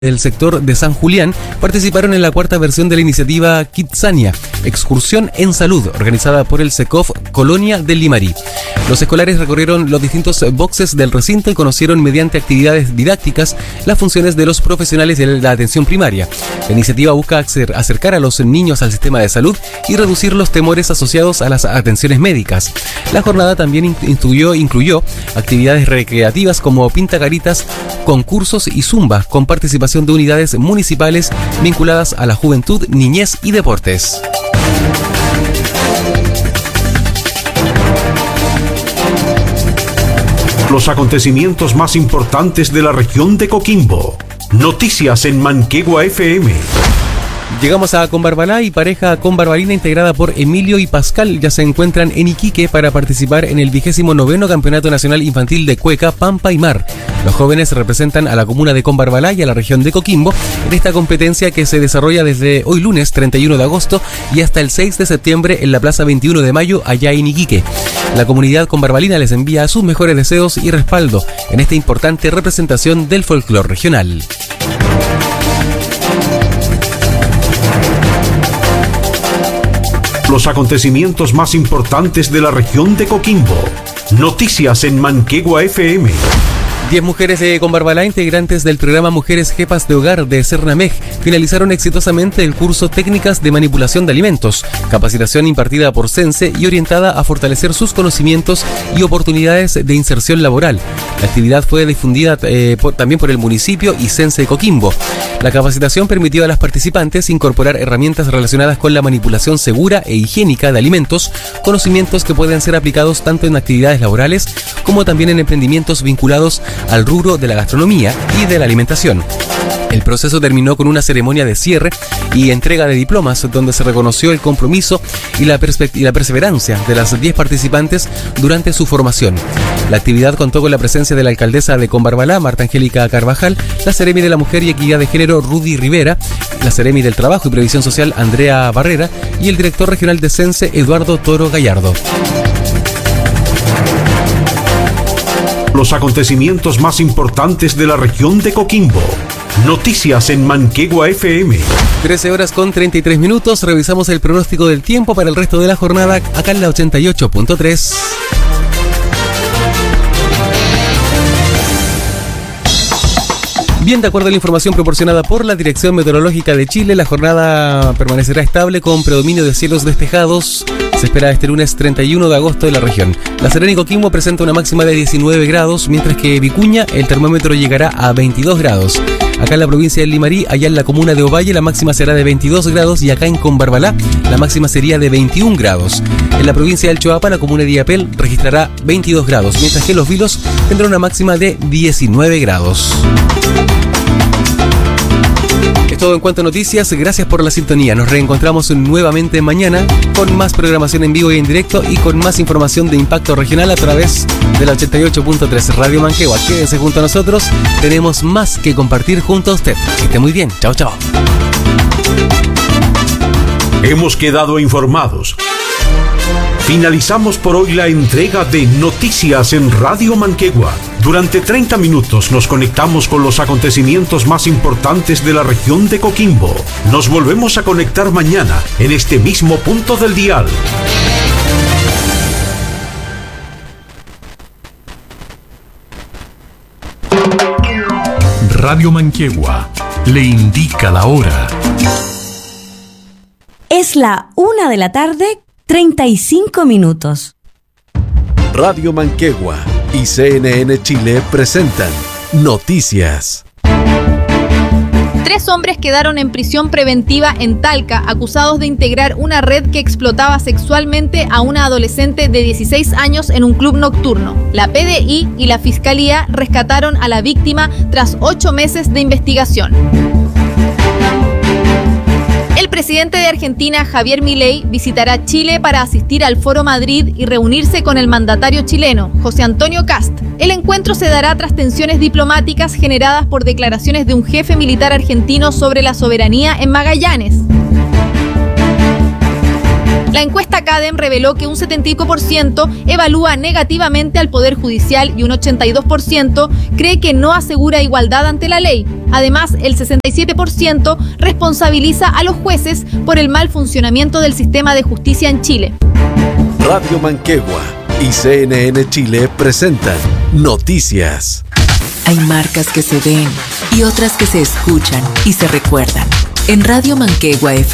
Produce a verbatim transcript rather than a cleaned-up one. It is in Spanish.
del sector de San Julián participaron en la cuarta versión de la iniciativa Kidsania, Excursión en Salud, organizada por el SECOF Colonia del Limarí. Los escolares recorrieron los distintos boxes del recinto y conocieron mediante actividades didácticas las funciones de los profesionales de la atención primaria. La iniciativa busca acercar a los niños al sistema de salud y reducir los temores asociados a las atenciones médicas. La jornada también incluyó, incluyó actividades recreativas como pintacaritas, concursos y zumba, con participación de unidades municipales vinculadas a la juventud, niñez y deportes. Los acontecimientos más importantes de la región de Coquimbo. Noticias en Manquegua F M. Llegamos a Combarbalá y pareja combarbalina integrada por Emilio y Pascal ya se encuentran en Iquique para participar en el vigésimo noveno Campeonato Nacional Infantil de Cueca, Pampa y Mar. Los jóvenes representan a la comuna de Combarbalá y a la región de Coquimbo en esta competencia que se desarrolla desde hoy lunes treinta y uno de agosto y hasta el seis de septiembre en la Plaza veintiuno de mayo allá en Iquique. La comunidad combarbalina les envía sus mejores deseos y respaldo en esta importante representación del folclore regional. Los acontecimientos más importantes de la región de Coquimbo. Noticias en Manquegua F M. Diez mujeres de Combarbalá, integrantes del programa Mujeres Jefas de Hogar de Cernamej, finalizaron exitosamente el curso Técnicas de Manipulación de Alimentos, capacitación impartida por Sense y orientada a fortalecer sus conocimientos y oportunidades de inserción laboral. La actividad fue difundida eh, por, también por el municipio y Sense Coquimbo. La capacitación permitió a las participantes incorporar herramientas relacionadas con la manipulación segura e higiénica de alimentos, conocimientos que pueden ser aplicados tanto en actividades laborales como también en emprendimientos vinculados al rubro de la gastronomía y de la alimentación. El proceso terminó con una ceremonia de cierre y entrega de diplomas donde se reconoció el compromiso y la, y la perseverancia de las diez participantes durante su formación. La actividad contó con la presencia de la alcaldesa de Combarbalá, Marta Angélica Carvajal, la Seremi de la Mujer y Equidad de Género, Rudy Rivera, la Seremi del Trabajo y Previsión Social, Andrea Barrera, y el director regional de Sense, Eduardo Toro Gallardo. Los acontecimientos más importantes de la región de Coquimbo. Noticias en Manquegua F M. trece horas con treinta y tres minutos. Revisamos el pronóstico del tiempo para el resto de la jornada acá en la ochenta y ocho punto tres. Bien, de acuerdo a la información proporcionada por la Dirección Meteorológica de Chile, la jornada permanecerá estable con predominio de cielos despejados. Se espera este lunes treinta y uno de agosto en la región. La Serena y Coquimbo presenta una máxima de diecinueve grados, mientras que Vicuña el termómetro llegará a veintidós grados. Acá en la provincia del Limarí, allá en la comuna de Ovalle, la máxima será de veintidós grados y acá en Combarbalá la máxima sería de veintiún grados. En la provincia del Choapa, la comuna de Iapel registrará veintidós grados, mientras que Los Vilos tendrá una máxima de diecinueve grados. Es todo en cuanto a noticias, gracias por la sintonía. Nos reencontramos nuevamente mañana con más programación en vivo y en directo y con más información de impacto regional a través de la ochenta y ocho punto tres Radio Manquegua. Quédense junto a nosotros, tenemos más que compartir junto a usted. Que esté muy bien, chao chao. Hemos quedado informados. Finalizamos por hoy la entrega de Noticias en Radio Manquegua. Durante treinta minutos nos conectamos con los acontecimientos más importantes de la región de Coquimbo. Nos volvemos a conectar mañana en este mismo punto del dial. Radio Manquegua le indica la hora. Es la una de la tarde, treinta y cinco minutos. Radio Manquegua y C N N Chile presentan Noticias. Tres hombres quedaron en prisión preventiva en Talca, acusados de integrar una red que explotaba sexualmente a una adolescente de dieciséis años en un club nocturno. La P D I y la Fiscalía rescataron a la víctima tras ocho meses de investigación. El presidente de Argentina, Javier Milei, visitará Chile para asistir al Foro Madrid y reunirse con el mandatario chileno, José Antonio Kast. El encuentro se dará tras tensiones diplomáticas generadas por declaraciones de un jefe militar argentino sobre la soberanía en Magallanes. La encuesta CADEM reveló que un setenta y cinco por ciento evalúa negativamente al Poder Judicial y un ochenta y dos por ciento cree que no asegura igualdad ante la ley. Además, el sesenta y siete por ciento responsabiliza a los jueces por el mal funcionamiento del sistema de justicia en Chile. Radio Manquegua y C N N Chile presentan Noticias. Hay marcas que se ven y otras que se escuchan y se recuerdan. En Radio Manquegua F